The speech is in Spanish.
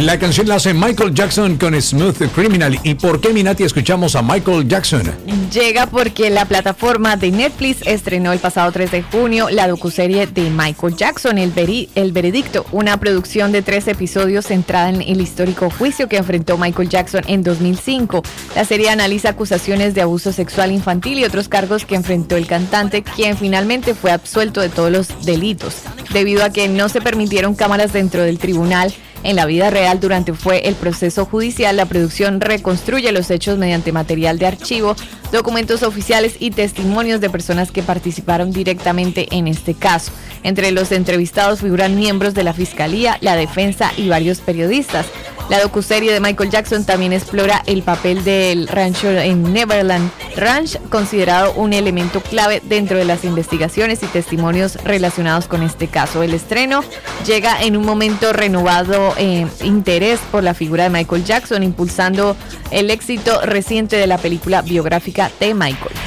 La canción la hace Michael Jackson con Smooth Criminal. ¿Y por qué, Minati, escuchamos a Michael Jackson? Llega porque la plataforma de Netflix estrenó el pasado 3 de junio la docuserie de Michael Jackson, El Veredicto, una producción de 3 episodios centrada en el histórico juicio que enfrentó Michael Jackson en 2005. La serie analiza acusaciones de abuso sexual infantil y otros cargos que enfrentó el cantante, quien finalmente fue absuelto de todos los delitos. Debido a que no se permitieron cámaras dentro del tribunal en la vida real durante el proceso judicial, la producción reconstruye los hechos mediante material de archivo, documentos oficiales y testimonios de personas que participaron directamente en este caso. Entre los entrevistados figuran miembros de la Fiscalía, la Defensa y varios periodistas. La docuserie de Michael Jackson también explora el papel del rancho en Neverland Ranch, considerado un elemento clave dentro de las investigaciones y testimonios relacionados con este caso. El estreno llega en un momento renovado interés por la figura de Michael Jackson, impulsando el éxito reciente de la película biográfica de Michael.